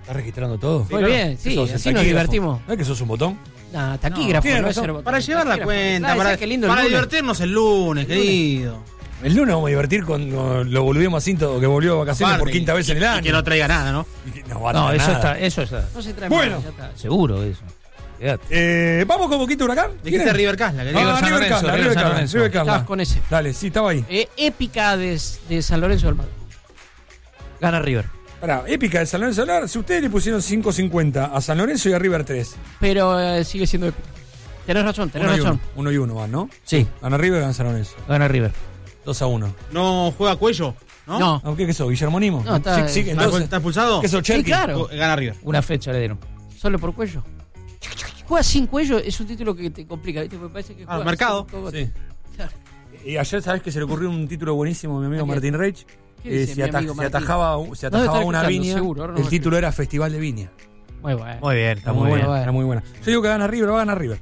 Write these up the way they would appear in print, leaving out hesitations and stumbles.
¿Estás registrando todo? Muy bien, sí, así nos divertimos. ¿No es que sos un botón? Nah, taquígrafo, tiene no es razón. ser botón. Para llevar la cuenta, para divertirnos el lunes, querido. El lunes vamos a divertir con lo volvimos a Cinto, que volvió de vacaciones Aparte, por quinta vez en el año. Y que no traiga nada, ¿no? No va a traer nada. Eso está. No se trae Bueno. más, ya está. Seguro eso. Quédate. Vamos con Boquita Huracán. Dijiste River Casla, querido. Ah, San River Lorenzo, Casla, River River San Casla, Lorenzo. River Casla. Estabas con ese. Dale, sí, estaba ahí. Épica de San Lorenzo del Mar. Gana River. Pará, épica de San Lorenzo del Mar. Si ustedes le pusieron 5.50 a San Lorenzo y a River 3. Pero sigue siendo épica. Tenés razón. 1 y 1 van, ¿no? Sí. Gana River, gana San Lorenzo. Gana River. 2-1. No juega Cuello, ¿no? No. ¿Aunque qué sos? ¿Guillermo Nimo? No, está- Sí, entonces. ¿Está expulsado? ¿Qué sos, Sí, Cherky? claro. Gana River. Una fecha le dieron. Solo por cuello. Juega sin cuello es un título que te complica, ¿viste? Me parece que juega mercado. sin cogote. Sí. Claro. Y ayer, ¿sabes que se le ocurrió un título buenísimo a mi amigo ¿A quién? Martín Reich? ¿Qué dice mi amigo Se Martín? atajaba No debe estar una escuchando, viña. seguro, ahora no El me título era Festival de Viña. Muy bueno. Muy bien, Está muy buena, bueno. era muy buena. Yo digo que gana River, va a ganar River.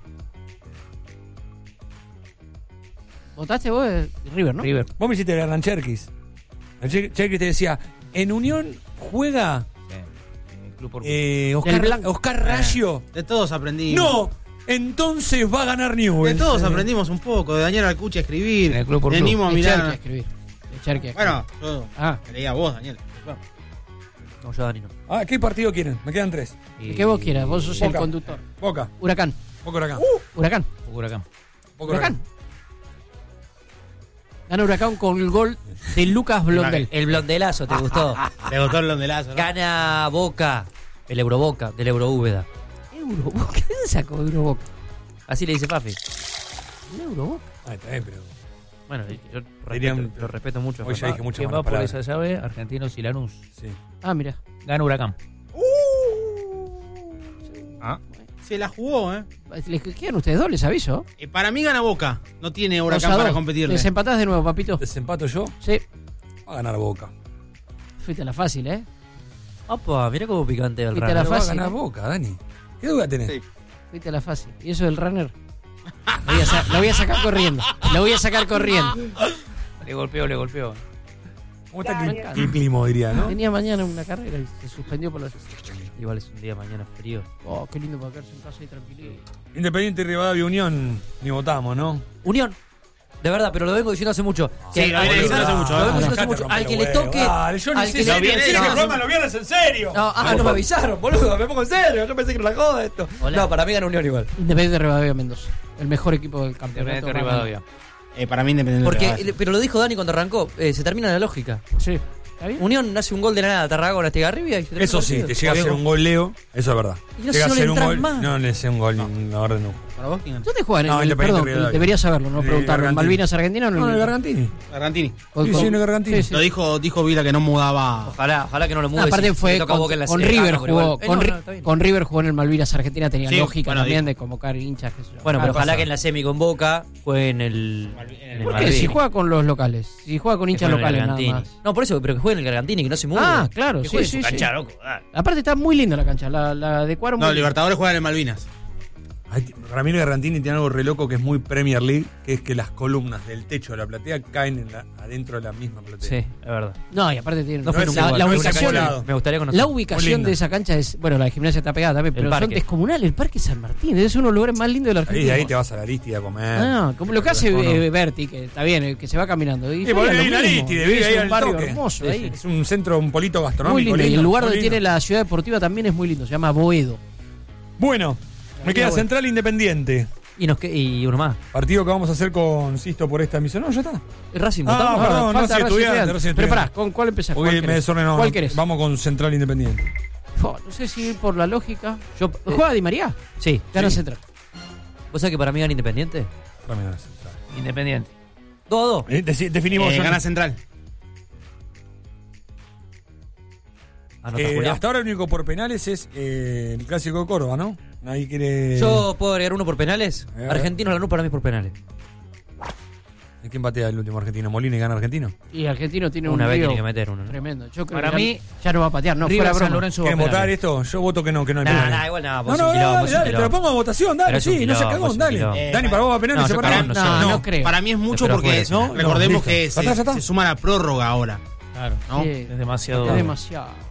¿Votaste vos River, no? River. Vos me hiciste el Hernán Cherkis. El Cherkis te decía, en Unión juega Club por Del blanco. Oscar Raggio. De todos aprendimos. No, entonces va a ganar Newell's. De todos aprendimos un poco. De Daniel Alcuche a escribir. En el Club por de Club. Nimo a De Cherky a mirar. escribir. De Cherky a escribir. Bueno, yo Ah. te leía a vos, Daniel. Claro. No, yo Dani no. Ah, ¿qué partido quieren? Me quedan 3. El que vos quieras, vos sos el Boca. conductor. Boca, Huracán. Boca Huracán. Huracán. Huracán. Boca Huracán. Gana Huracán con el gol de Lucas Blondel. El blondelazo, ¿te gustó? Te gustó el londelazo, ¿no? Gana Boca. El Euroboca, del Euroúbeda. Euroboca. ¿Qué se sacó de Euroboca? Así le dice Fafi. Euroboca. Ah, está bien, pero. Bueno, yo Dirían- lo respeto mucho. Hoy ya dije muchas ¿Quién malas va por palabras. esa llave? Argentinos y Lanús. Sí. Ah, mira. Gana Huracán. Se la jugó, ¿eh? Les quedan ustedes dos, les aviso. Para mí gana Boca. No tiene Huracán 2-2. para competirle. Desempatás de nuevo, papito. ¿Desempato yo? Sí. Va a ganar Boca. Fuiste a la fácil, ¿eh? Opa, mira cómo picante el Fuiste a la runner. Va a fácil. ganar Boca, Dani. ¿Qué duda tenés? Sí. Fuiste a la fácil. ¿Y eso del runner? Lo voy a sacar corriendo. Lo voy a sacar corriendo. Le golpeó. ¿Cómo está Me encanta. el clima hoy día, no? Tenía mañana una carrera y se suspendió por la... Igual es un día mañana frío. Oh, qué lindo para quedarse en casa y tranquilito. Independiente y Rivadavia Unión, ni votamos, ¿no? Unión. De verdad, pero lo vengo diciendo hace mucho. Sí, lo viene diciendo hace mucho, Lo vengo ¿eh? diciendo hace mucho. Al que le toque. Dale, yo ni al sé que si le- viene no, el no. programa los viernes en serio. No me avisaron, boludo. Me pongo en serio. Yo pensé que era la joda esto. Hola. No, para mí gana Unión igual. Independiente de Rivadavia Mendoza. El mejor equipo del campeonato. Independiente Rivadavia. Para mí Independiente. Porque, pero lo dijo Dani cuando arrancó. Se termina la lógica. Sí. ¿Está bien? Unión hace un gol de la nada. Tarragona, Estigarribia. Y se termina Eso el sí, partido. te llega a ser un gol Leo, eso es verdad. Y no Llega sé, a no le ser un entran gol. más. No le sé un gol, la verdad no. ¿Para vos quién? ¿Dónde juegan? No, En el, Independiente perdón, Rivadavia. deberías saberlo, no preguntarlo. ¿En Gargantini. Malvinas Argentinas o no? No, el Gargantini. Gargantini. Sí, sí, en el Gargantini. Sí, sí. Dijo Vila que no mudaba. Ojalá que no lo mude. Aparte si fue le toca a con, Boca en la con serie. River pero jugó, igual. con, No, Ri- está bien. con River jugó en el Malvinas Argentina, tenía Sí, lógica bueno, también digo. de convocar hinchas. Qué sé yo. Bueno, pero ojalá pasa. que en la semi con Boca juegue en el. En el ¿Por qué? Malvin. Si juega con los locales, si juega con Que hinchas juegue en el locales nada Gargantini. más. No, por eso, pero que juegue en el Gargantini, que no se mude. Ah, claro, Que sí, juegue sí, en su sí. cancha, loco. dale. Aparte está muy linda la cancha, la adecuaron muy No, bien. Libertadores juegan en Malvinas. Ay, Ramiro Gargantini tiene algo re loco que es muy Premier League, que es que las columnas del techo de la platea caen adentro de la misma platea. Sí, es verdad. No, y aparte tiene No fue es nunca la, igual, la no fue ubicación, nunca lado. igual. Me gustaría conocer. la Muy ubicación linda. de esa cancha es, bueno, la de gimnasia está pegada también, pero son parque. descomunales. El Parque San Martín es uno de los lugares más lindos de la Ahí, Argentina. de ahí te vas a la Aristide a comer. Ah, como lo que hace ¿O no? Berti, que está bien, que se va caminando. Y Sí, porque lo hay una mismo. Aristide, vive Es ahí un al barrio toque. hermoso Sí, ahí. es un centro, un polito Muy gastronómico. lindo. Y el lugar muy donde lindo. tiene la ciudad deportiva también es muy lindo. Se llama Boedo. Bueno, me queda bueno. Central Independiente. Y uno más. Partido que vamos a hacer con Sisto por esta emisión. No, ya está. Racing, Ah, votamos. perdón, falta no soy Racing estudiante, Estudiante. recién Pero estudiante. pará, ¿con cuál empezás? Hoy ¿Cuál me querés? desordenó. ¿Cuál querés? Vamos con Central Independiente. No sé si ir por la lógica. Yo, ¿Juega Di María? sí. Gana Sí. Central. ¿Vos sabés que para mí gana Independiente? Para mí gana Central. Independiente. 2-2. Definimos. Gana Central. Anota, Julián. Hasta ahora el único por penales es el clásico de Córdoba, ¿no? Nadie quiere. Yo puedo agregar uno por penales. A ver. Argentino Lanús para mí por penales. ¿Quién batea el último argentino? ¿Molina y gana Argentino? Y Argentino tiene Una un vez lío tiene que meter uno, ¿no? tremendo. Yo creo Para que mí, ya no va a patear. No, River fuera San broma. Lorenzo va ¿Quieren a votar penales. esto? Yo voto que no hay Nah, penales. igual nada. No, Vos no, sos un quilombo, dale, vos sos un dale, te lo quilombo. pongo a votación, Pero dale, es un sí, no se quilombo, cagón, es un dale. quilombo. Dani, para vos va a penales, No, se yo para también, No creo. Para mí es mucho Espero porque fuera, recordemos listo. que Ya está, ya está. se suma la prórroga ahora. Claro. ¿no? Sí, Es demasiado. es demasiado.